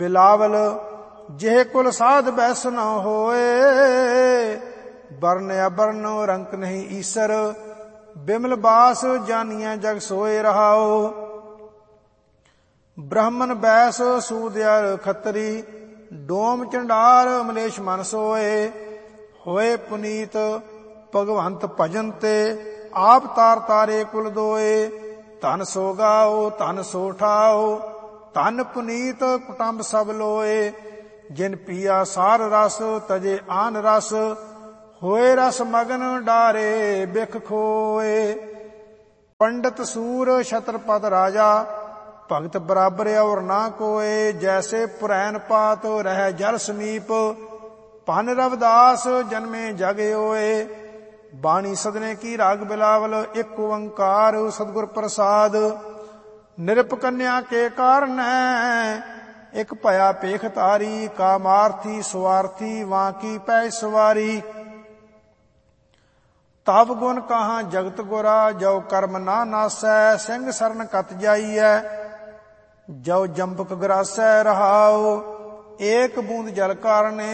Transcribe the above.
ਬਿਲਾਵਲ ਜਿਹ ਕੁਲ ਸਾਧ ਬੈਸ ਨ ਹੋਏ। ਬਰਨ ਅਬਰਨ ਰੰਕ ਨਹੀਂ ਈਸਰ ਬਿਮਲ ਬਾਸ ਜਾਨੀਐ ਜਗ ਸੋਏ ਰਹਾਓ। ਬ੍ਰਾਹਮਣ ਬੈਸ ਸੂਦਿਆਰ ਖੱਤਰੀ ਡੋਮ ਚੰਡਾਲ ਮਲੇਸ਼ ਮਨ ਸੋਏ। ਹੋਏ ਪੁਨੀਤ ਭਗਵੰਤ ਭਜਨ ਤੇ ਆਪ ਤਾਰ ਤਾਰੇ ਕੁਲ ਦੋਏ। ਧਨ ਸੋ ਗਾਓ ਧਨ ਸੋ ਠਾਓ ਧਨ ਪੁਨੀਤ ਕੁਟੰਬ ਸਭ ਲੋਏ। ਜਿਨ ਪੀਆ ਸਾਰ ਰਸ ਤਜੇ ਆਨ ਰਸ ਹੋਏ ਰਸ ਮਗਨ ਡਾਰੇ ਬਿਖ ਖੋਏ। ਪੰਡਤ ਸੂਰ ਛਤਰਪਤ ਰਾਜਾ ਭਗਤ ਬਰਾਬਰ ਔਰ ਨਾ ਕੋਏ। ਜੈਸੇ ਪੁਰੈਨ ਪਾਤ ਰਹਿ ਜਲ ਸਮੀਪ ਭਨ ਰਵਿਦਾਸ ਜਨਮੇ ਜਗ ਹੋਏ। ਬਾਣੀ ਸਦਨੇ ਕੀ ਰਾਗ ਬਿਲਾਵਲ ਇੱਕ ਓੰਕਾਰ ਸਤਿਗੁਰ ਪ੍ਰਸਾਦ। ਨਿਰਪ ਕੰਨਿਆ ਕੇ ਕਾਰਨੈ ਇਕ ਭਇਆ ਪੇਖ ਤਾਰੀ। ਕਾਮਾਰਥੀ ਸੁਆਰਥੀ ਵਾਂ ਕੀ ਪੈ ਸਵਾਰੀ। ਤਬ ਗੁਣ ਕਹਾਂ ਜਗਤ ਗੁਰਾ ਜੋ ਕਰਮ ਨਾ ਨਾਸੈ। ਸਿੰਘ ਸਰਨ ਕਤ ਜਾਈਐ ਜੋ ਜੰਬਕ ਗਰਾਸੈ ਰਹਾਉ। ਏਕ ਬੂੰਦ ਜਲ ਕਾਰਨੇ